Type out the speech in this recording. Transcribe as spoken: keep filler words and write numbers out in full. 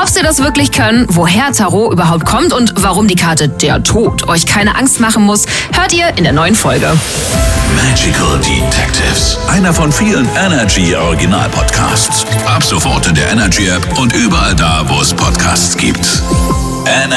Ob sie das wirklich können, woher Tarot überhaupt kommt und warum die Karte der Tod euch keine Angst machen muss, hört ihr in der neuen Folge. Magical Detectives. Einer von vielen Energy Original Podcasts. Ab sofort in der Energy App und überall da, wo es Podcasts gibt.